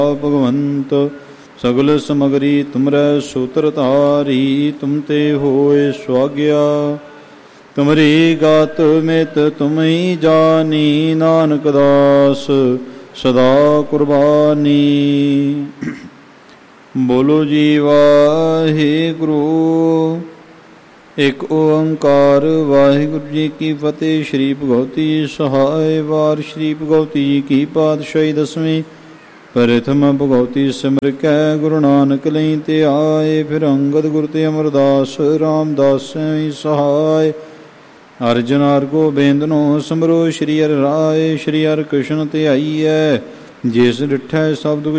ਭਗਵੰਤ ਸਗਲ ਸਮਗਰੀ ਤੁਮਰੈ ਸੂਤਰ ਧਾਰੀ। ਤੁਮ ਤੇ ਹੋਏ ਸੁਆਗਿਆ ਤੁਮਰੀ ਗਾਤ ਮਿਤ ਤੁਮਈ ਜਾਨੀ। ਨਾਨਕ ਦਾਸ ਸਦਾ ਕੁਰਬਾਨੀ। ਬੋਲੋ ਜੀ ਵਾਹਿਗੁਰੂ। ਇੱਕ ਓੰਕਾਰ ਵਾਹਿਗੁਰੂ ਜੀ ਕੀ ਫਤਿਹ। ਸ਼੍ਰੀ ਭਗਵਤੀ ਸਹਾਇ ਵਾਰ। ਸ਼੍ਰੀ ਭਗਵਤੀ ਜੀ ਕੀ ਪਾਤਸ਼ਾਹੀ ਦਸਵੀਂ। ਪ੍ਰਥਮ ਭਗਵਤੀ ਸਿਮਰ ਕੈ ਗੁਰੂ ਨਾਨਕ ਲਈ ਤੇ ਆਏ। ਫਿਰ ਅੰਗਦ ਗੁਰ ਤੇ ਅਮਰਦਾਸ ਰਾਮਦਾਸ ਸਹਾਇ। ਅਰਜਨ ਹਰਿ ਗੋਬਿੰਦ ਸਿਮਰੋ। ਸ਼੍ਰੀ ਹਰਿ ਰਾਏ ਸ਼੍ਰੀ ਹਰਿ ਕ੍ਰਿਸ਼ਨ ਤੇ ਆਈਐ। ਜਿਸ ਡਿਠੈ ਸਭ ਦੁਖ